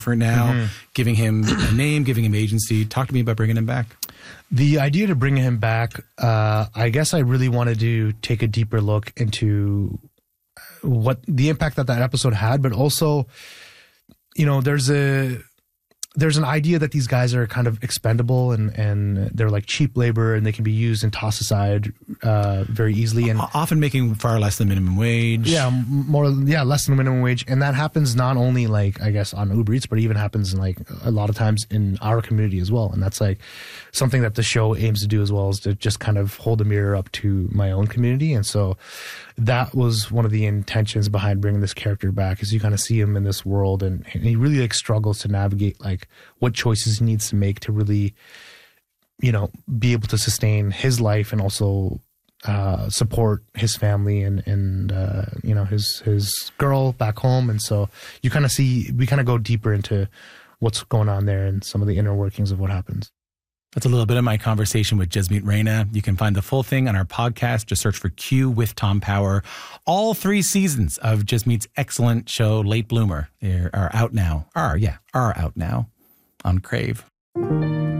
for now, giving him a name, giving him agency. Talk to me about bringing him back. The idea to bring him back, I guess I really wanted to take a deeper look into what the impact that episode had, but also, you know, there's an idea that these guys are kind of expendable and they're like cheap labor and they can be used and tossed aside very easily, and often making far less than minimum wage. Less than minimum wage. And that happens not only like, I guess, on Uber Eats, but even happens in like a lot of times in our community as well. And that's like something that the show aims to do as well, is to just kind of hold a mirror up to my own community. And so that was one of the intentions behind bringing this character back, is you kind of see him in this world and he really like struggles to navigate like what choices he needs to make to really, you know, be able to sustain his life and also support his family and you know, his girl back home. And so we kind of go deeper into what's going on there and some of the inner workings of what happens. That's a little bit of my conversation with Jasmeet Raina. You can find the full thing on our podcast. Just search for Q with Tom Power. All 3 seasons of Jasmeet's excellent show, Late Bloomer, are out now. Are out now on Crave.